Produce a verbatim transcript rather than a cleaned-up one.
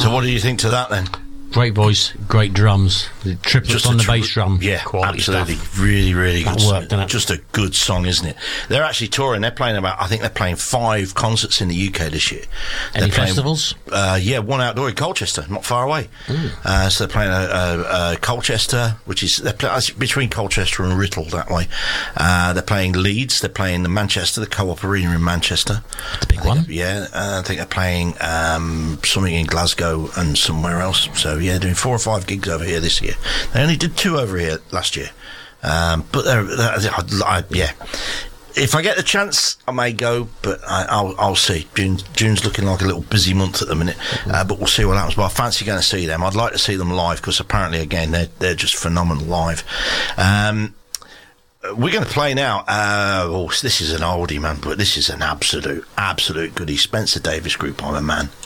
So what do you think to that then? Great voice, great drums. The triplets Just on a the tr- bass drum. Yeah, quality absolutely. stuff. Really, really That good. worked, song. didn't it? Just a good song, isn't it? They're actually touring. They're playing about, I think they're playing five concerts in the U K this year. Any they're playing, festivals? Uh, yeah, one outdoor in Colchester, not far away. Uh, so they're playing a, a, a Colchester, which is they're play, between Colchester and Writtle that way. Uh, they're playing Leeds. They're playing the Manchester, the Co-op Arena in Manchester. The big one. Yeah, uh, I think they're playing um, something in Glasgow and somewhere else. So yeah, doing four or five gigs over here this year. They only did two over here last year, um, but they're, they're, I, I, yeah. If I get the chance, I may go, but I, I'll, I'll see. June, June's looking like a little busy month at the minute, uh, but we'll see what happens. But I fancy going to see them. I'd like to see them live because apparently, again, they're they're just phenomenal live. Um, We're going to play now. Uh, oh, this is an oldie, man, but this is an absolute, absolute goodie. Spencer Davis Group, I'm a Man.